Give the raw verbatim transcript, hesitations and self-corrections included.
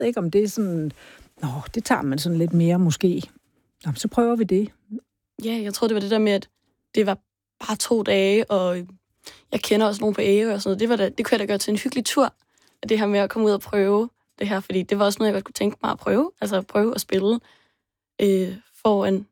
ved ikke, om det er sådan... Nå, det tager man sådan lidt mere måske. Nå, så prøver vi det. Ja, jeg tror, det var det der med, at det var bare to dage, og jeg kender også nogen på Ærø og sådan noget. Det, var da, det kunne jeg da gøre til en hyggelig tur. Det her med at komme ud og prøve det her, fordi det var også noget, jeg godt kunne tænke mig at prøve. Altså at prøve at spille øh, foran